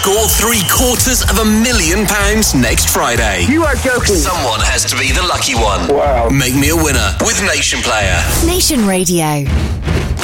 Call £750,000 next Friday. You are joking. Someone has to be the lucky one. Wow. Make me a winner with Nation Player. Nation Radio.